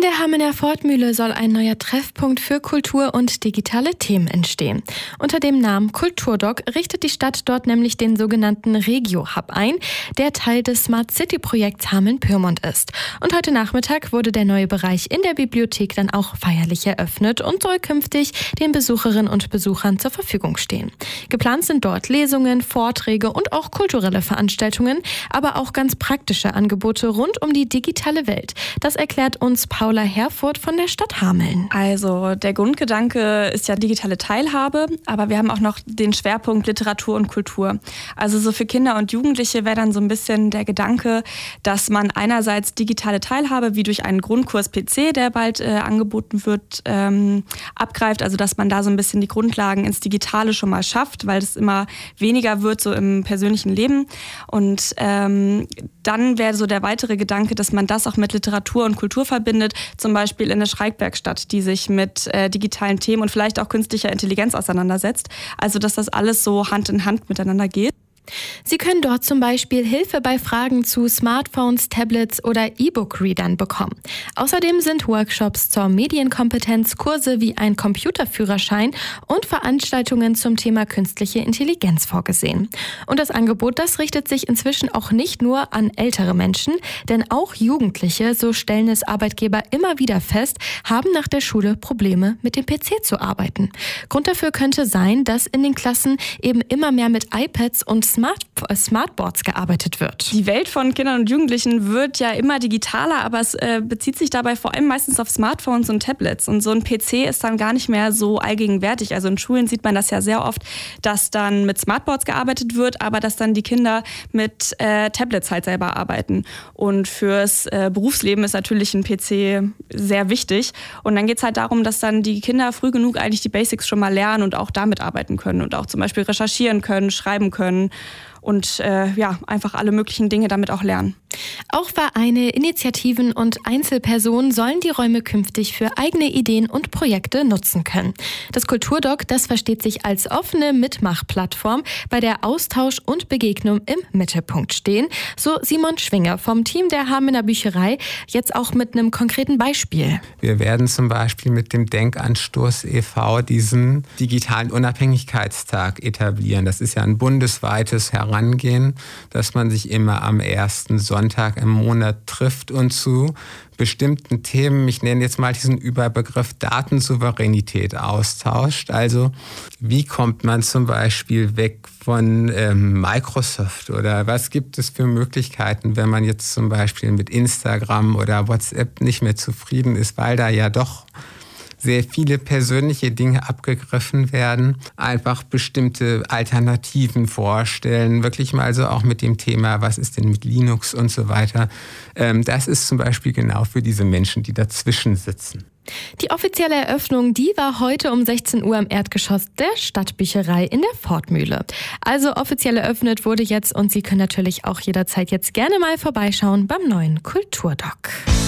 In der Hamener Fortmühle soll ein neuer Treffpunkt für Kultur und digitale Themen entstehen. Unter dem Namen Kulturdoc richtet die Stadt dort nämlich den sogenannten Regio-Hub ein, der Teil des Smart City-Projekts Hameln-Pyrmont ist. Und heute Nachmittag wurde der neue Bereich in der Bibliothek dann auch feierlich eröffnet und soll künftig den Besucherinnen und Besuchern zur Verfügung stehen. Geplant sind dort Lesungen, Vorträge und auch kulturelle Veranstaltungen, aber auch ganz praktische Angebote rund um die digitale Welt. Das erklärt uns Paula Herfurth von der Stadt Hameln. Also der Grundgedanke ist ja digitale Teilhabe, aber wir haben auch noch den Schwerpunkt Literatur und Kultur. Also so für Kinder und Jugendliche wäre dann so ein bisschen der Gedanke, dass man einerseits digitale Teilhabe wie durch einen Grundkurs PC, der bald angeboten wird, abgreift. Also dass man da so ein bisschen die Grundlagen ins Digitale schon mal schafft, weil es immer weniger wird so im persönlichen Leben. Und dann wäre so der weitere Gedanke, dass man das auch mit Literatur und Kultur verbindet, zum Beispiel in der Schreibwerkstatt, die sich mit digitalen Themen und vielleicht auch künstlicher Intelligenz auseinandersetzt. Also dass das alles so Hand in Hand miteinander geht. Sie können dort zum Beispiel Hilfe bei Fragen zu Smartphones, Tablets oder E-Book-Readern bekommen. Außerdem sind Workshops zur Medienkompetenz, Kurse wie ein Computerführerschein und Veranstaltungen zum Thema künstliche Intelligenz vorgesehen. Und das Angebot, das richtet sich inzwischen auch nicht nur an ältere Menschen, denn auch Jugendliche, so stellen es Arbeitgeber immer wieder fest, haben nach der Schule Probleme mit dem PC zu arbeiten. Grund dafür könnte sein, dass in den Klassen eben immer mehr mit iPads und Smartboards gearbeitet wird. Die Welt von Kindern und Jugendlichen wird ja immer digitaler, aber es bezieht sich dabei vor allem meistens auf Smartphones und Tablets. Und so ein PC ist dann gar nicht mehr so allgegenwärtig. Also in Schulen sieht man das ja sehr oft, dass dann mit Smartboards gearbeitet wird, aber dass dann die Kinder mit Tablets halt selber arbeiten. Und fürs Berufsleben ist natürlich ein PC sehr wichtig. Und dann geht es halt darum, dass dann die Kinder früh genug eigentlich die Basics schon mal lernen und auch damit arbeiten können und auch zum Beispiel recherchieren können, schreiben können. Und einfach alle möglichen Dinge damit auch lernen. Auch Vereine, Initiativen und Einzelpersonen sollen die Räume künftig für eigene Ideen und Projekte nutzen können. Das Kulturdoc, das versteht sich als offene Mitmachplattform, bei der Austausch und Begegnung im Mittelpunkt stehen. So Simon Schwinger vom Team der Hamener Bücherei, jetzt auch mit einem konkreten Beispiel. Wir werden zum Beispiel mit dem Denkanstoß e.V. diesen digitalen Unabhängigkeitstag etablieren. Das ist ja ein bundesweites Herangehen, dass man sich immer am ersten Sonntag im Monat trifft und zu bestimmten Themen, ich nenne jetzt mal diesen Überbegriff Datensouveränität, austauscht. Also wie kommt man zum Beispiel weg von Microsoft oder was gibt es für Möglichkeiten, wenn man jetzt zum Beispiel mit Instagram oder WhatsApp nicht mehr zufrieden ist, weil da ja doch sehr viele persönliche Dinge abgegriffen werden, einfach bestimmte Alternativen vorstellen, wirklich mal so auch mit dem Thema, was ist denn mit Linux und so weiter. Das ist zum Beispiel genau für diese Menschen, die dazwischen sitzen. Die offizielle Eröffnung, die war heute um 16 Uhr im Erdgeschoss der Stadtbücherei in der Fortmühle. Also offiziell eröffnet wurde jetzt und Sie können natürlich auch jederzeit jetzt gerne mal vorbeischauen beim neuen Kulturdoc.